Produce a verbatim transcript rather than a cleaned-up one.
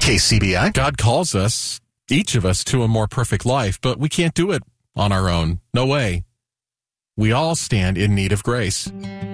K C B I. God calls us, each of us, to a more perfect life, but we can't do it on our own. No way. We all stand in need of grace.